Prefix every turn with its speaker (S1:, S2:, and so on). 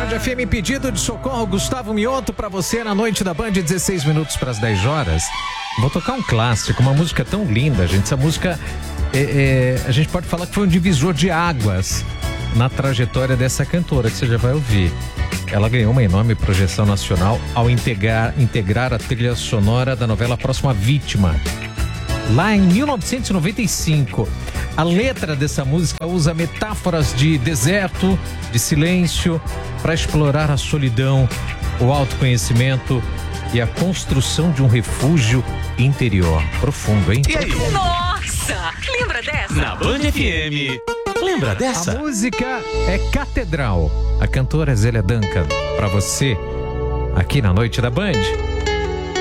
S1: Band FM, pedido de socorro, Gustavo Mioto pra você na noite da Band, 16 minutos para as 10 horas. Vou tocar um clássico, uma música tão linda, gente. Essa música, a gente pode falar que foi um divisor de águas na trajetória dessa cantora, que você já vai ouvir. Ela ganhou uma enorme projeção nacional ao integrar a trilha sonora da novela Próxima Vítima. Lá em 1995, a letra dessa música usa metáforas de deserto, de silêncio, para explorar a solidão, o autoconhecimento e a construção de um refúgio interior. Profundo, hein?
S2: E aí?
S3: Nossa! Lembra dessa?
S2: Na Band FM. Lembra dessa?
S1: A música é Catedral. A cantora Zélia Duncan, para você, aqui na Noite da Band.